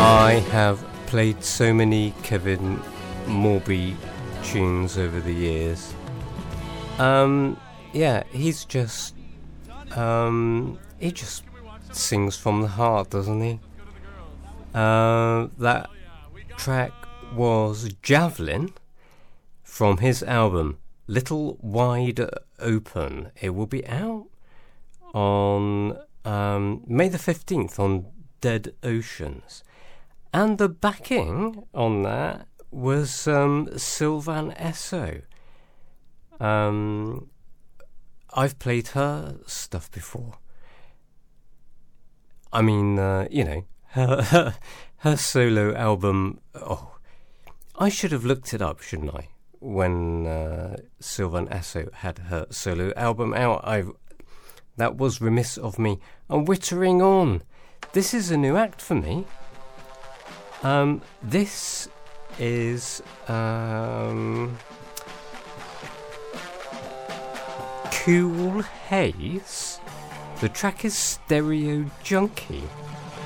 I have played so many Kevin Morby tunes over the years. Yeah, he's just he just sings from the heart, doesn't he? That track was Javelin from his album Little Wide Open. It will be out on May the 15th on Dead Oceans. And the backing on that was Sylvan Esso. I've played her stuff before. I mean, you know, her solo album. Oh, I should have looked it up, shouldn't I? When Sylvan Esso had her solo album out, that was remiss of me. I'm wittering on. This is a new act for me. This is Cool Haze. The track is Stereo Junkie.